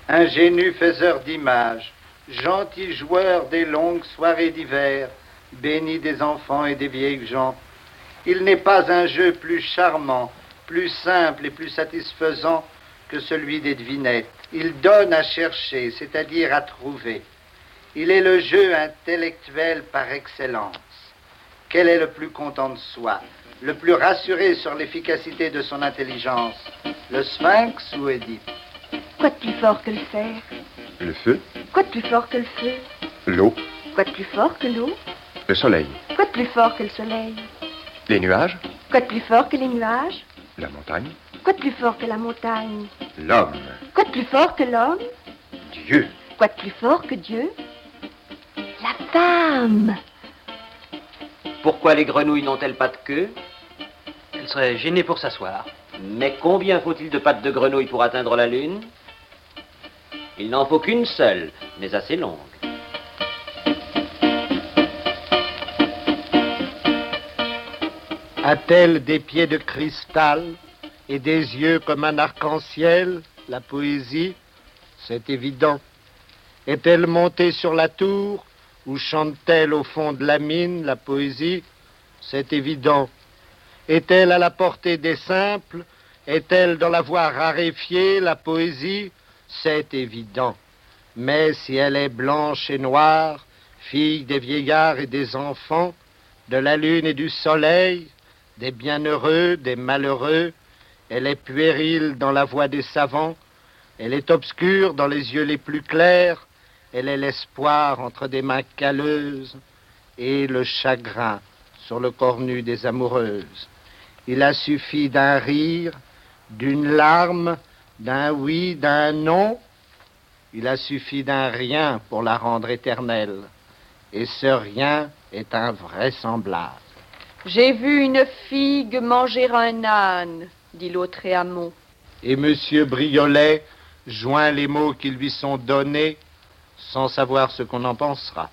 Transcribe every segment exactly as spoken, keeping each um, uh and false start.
Ingénu faiseur d'images, gentil joueur des longues soirées d'hiver, béni des enfants et des vieilles gens, il n'est pas un jeu plus charmant, plus simple et plus satisfaisant que celui des devinettes. Il donne à chercher, c'est-à-dire à trouver. Il est le jeu intellectuel par excellence. Quel est le plus content de soi, le plus rassuré sur l'efficacité de son intelligence, le Sphinx ou Édipe? Quoi de plus fort que le fer? Le feu. Quoi de plus fort que le feu? L'eau. Quoi de plus fort que l'eau? Le soleil. Quoi de plus fort que le soleil? Les nuages. Quoi de plus fort que les nuages? La montagne. Quoi de plus fort que la montagne? L'homme. Quoi de plus fort que l'homme? Dieu. Quoi de plus fort que Dieu? La femme. Pourquoi les grenouilles n'ont-elles pas de queue? Elles seraient gênées pour s'asseoir. Mais combien faut-il de pattes de grenouille pour atteindre la Lune? Il n'en faut qu'une seule, mais assez longue. A-t-elle des pieds de cristal et des yeux comme un arc-en-ciel, la poésie? C'est évident. Est-elle montée sur la tour ou chante-t-elle au fond de la mine, la poésie? C'est évident. Est-elle à la portée des simples? Est-elle dans la voix raréfiée, la poésie? C'est évident. Mais si elle est blanche et noire, fille des vieillards et des enfants, de la lune et du soleil, des bienheureux, des malheureux, elle est puérile dans la voix des savants, elle est obscure dans les yeux les plus clairs, elle est l'espoir entre des mains calleuses et le chagrin sur le corps nu des amoureuses. Il a suffi d'un rire, d'une larme, d'un oui, d'un non. Il a suffi d'un rien pour la rendre éternelle. Et ce rien est invraisemblable. J'ai vu une figue manger un âne, dit Lautréamont. Et Monsieur Briolet joint les mots qui lui sont donnés sans savoir ce qu'on en pensera.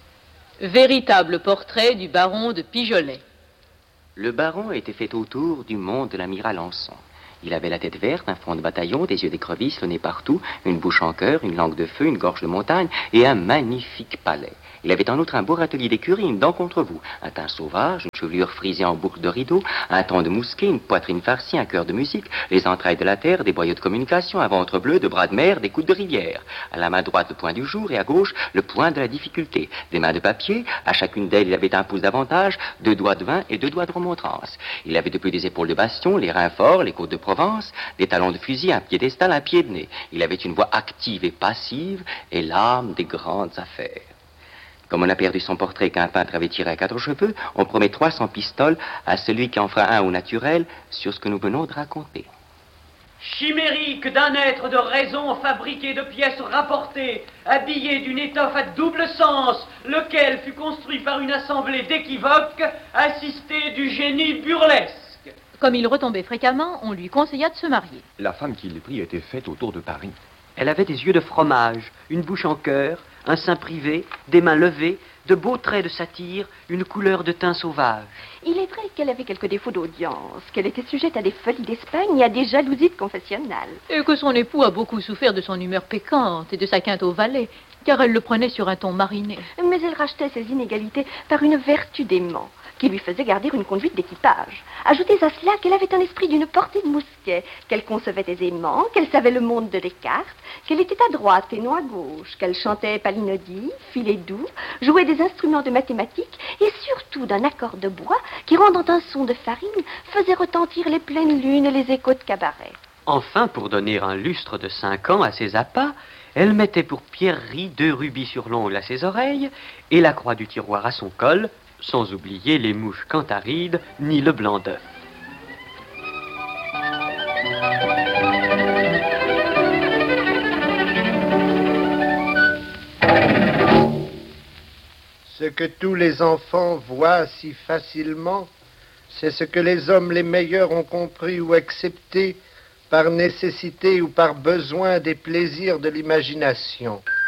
Véritable portrait du baron de Pigeolet. Le baron était fait autour du monde de l'amiral Anson. Il avait la tête verte, un front de bataillon, des yeux d'écrevisse, le nez partout, une bouche en cœur, une langue de feu, une gorge de montagne et un magnifique palais. Il avait en outre un beau râtelier d'écurie, une dent contre vous, un teint sauvage, une chevelure frisée en boucle de rideau, un ton de mousquet, une poitrine farcie, un cœur de musique, les entrailles de la terre, des boyaux de communication, un ventre bleu, de bras de mer, des coudes de rivière. À la main droite, le point du jour et à gauche, le point de la difficulté. Des mains de papier, à chacune d'elles, il avait un pouce d'avantage, deux doigts de vin et deux doigts de remontrance. Il avait depuis des épaules de bastion, les reins forts, les côtes de Provence, des talons de fusil, un piédestal, un pied de nez. Il avait une voix active et passive et l'âme des grandes affaires. Comme on a perdu son portrait qu'un peintre avait tiré à quatre cheveux, on promet trois cents pistoles à celui qui en fera un au naturel sur ce que nous venons de raconter. Chimérique d'un être de raison fabriqué de pièces rapportées, habillé d'une étoffe à double sens, lequel fut construit par une assemblée d'équivoques, assisté du génie burlesque. Comme il retombait fréquemment, on lui conseilla de se marier. La femme qui le prit était faite autour de Paris. Elle avait des yeux de fromage, une bouche en cœur, un sein privé, des mains levées, de beaux traits de satire, une couleur de teint sauvage. Il est vrai qu'elle avait quelques défauts d'audience, qu'elle était sujette à des folies d'Espagne et à des jalousies de confessionnal. Et que son époux a beaucoup souffert de son humeur péquante et de sa quinte au valet, car elle le prenait sur un ton mariné. Mais elle rachetait ces inégalités par une vertu d'aimant, qui lui faisait garder une conduite d'équipage. Ajoutez à cela qu'elle avait un esprit d'une portée de mousquet, qu'elle concevait aisément, qu'elle savait le monde de Descartes, qu'elle était à droite et non à gauche, qu'elle chantait palinodie, filet doux, jouait des instruments de mathématiques et surtout d'un accord de bois qui, rendant un son de farine, faisait retentir les pleines lunes et les échos de cabaret. Enfin, pour donner un lustre de cinq ans à ses appâts, elle mettait pour pierrerie deux rubis sur l'ongle à ses oreilles et la croix du tiroir à son col, sans oublier les mouches cantharides ni le blanc d'œuf. Ce que tous les enfants voient si facilement, c'est ce que les hommes les meilleurs ont compris ou accepté par nécessité ou par besoin des plaisirs de l'imagination.